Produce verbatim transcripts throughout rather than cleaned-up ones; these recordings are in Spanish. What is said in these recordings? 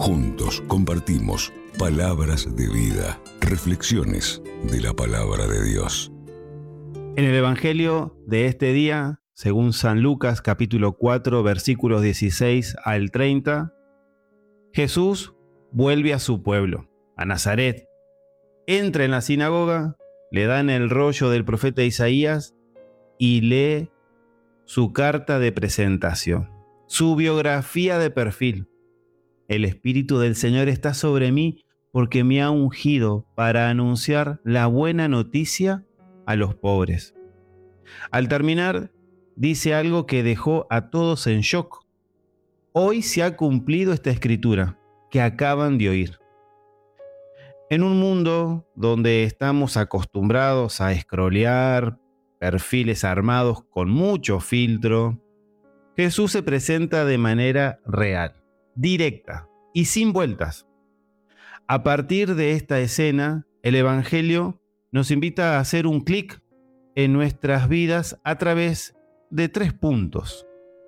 Juntos compartimos palabras de vida, reflexiones de la palabra de Dios. En el Evangelio de este día, según San Lucas capítulo cuatro, versículos dieciséis al treinta, Jesús vuelve a su pueblo, a Nazaret. Entra en la sinagoga, le dan el rollo del profeta Isaías y lee su carta de presentación, su biografía de perfil. El Espíritu del Señor está sobre mí porque me ha ungido para anunciar la buena noticia a los pobres. Al terminar, dice algo que dejó a todos en shock. Hoy se ha cumplido esta escritura que acaban de oír. En un mundo donde estamos acostumbrados a scrollear perfiles armados con mucho filtro, Jesús se presenta de manera real, directa y sin vueltas. A partir de esta escena, el Evangelio nos invita a hacer un clic en nuestras vidas a través de tres puntos.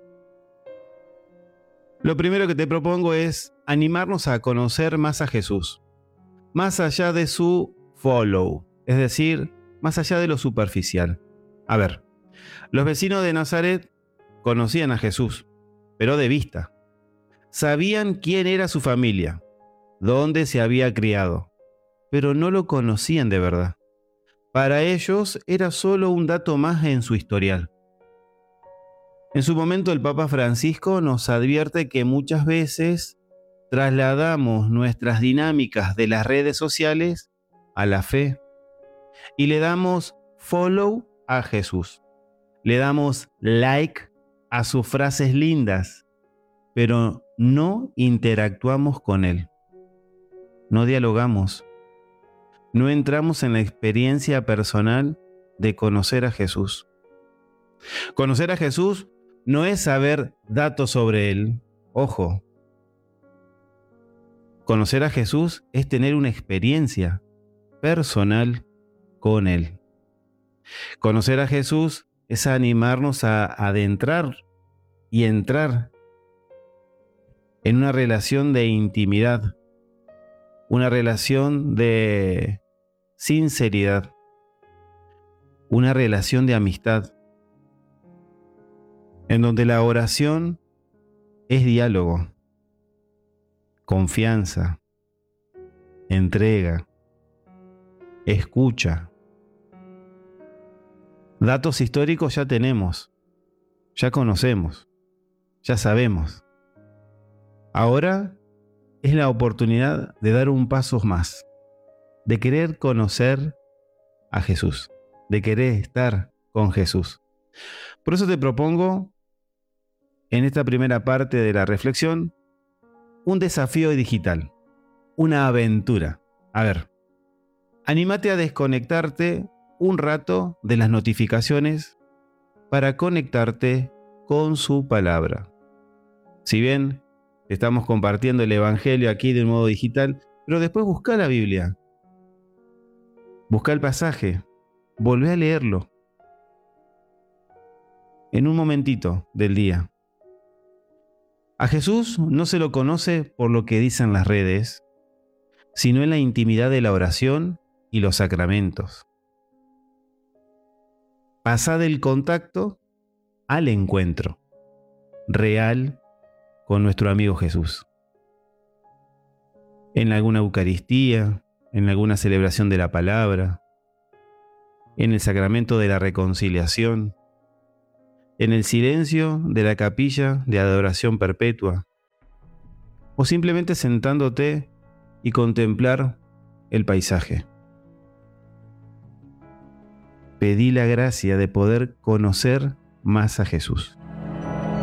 Lo primero que te propongo es animarnos a conocer más a Jesús, más allá de su follow, es decir, más allá de lo superficial. A ver, los vecinos de Nazaret conocían a Jesús, pero de vista. Sabían quién era su familia, dónde se había criado, pero no lo conocían de verdad. Para ellos era solo un dato más en su historial. En su momento el Papa Francisco nos advierte que muchas veces trasladamos nuestras dinámicas de las redes sociales a la fe y le damos follow a Jesús. Le damos like a sus frases lindas, pero no interactuamos con Él. No dialogamos. No entramos en la experiencia personal de conocer a Jesús. Conocer a Jesús no es saber datos sobre Él. Ojo. Conocer a Jesús es tener una experiencia personal con Él. Conocer a Jesús es animarnos a adentrar y entrar en una relación de intimidad, una relación de sinceridad, una relación de amistad, en donde la oración es diálogo, confianza, entrega, escucha. Datos históricos ya tenemos, ya conocemos, ya sabemos. Ahora es la oportunidad de dar un paso más, de querer conocer a Jesús, de querer estar con Jesús. Por eso te propongo, en esta primera parte de la reflexión, un desafío digital, una aventura. A ver, anímate a desconectarte un rato de las notificaciones para conectarte con su palabra. Si bien estamos compartiendo el Evangelio aquí de un modo digital, pero después busca la Biblia. Busca el pasaje, volvé a leerlo. En un momentito del día. A Jesús no se lo conoce por lo que dicen las redes, sino en la intimidad de la oración y los sacramentos. Pasa del contacto al encuentro real con nuestro amigo Jesús. En alguna Eucaristía, en alguna celebración de la palabra, en el sacramento de la reconciliación, en el silencio de la capilla de adoración perpetua, o simplemente sentándote y contemplar el paisaje. Pedí la gracia de poder conocer más a Jesús.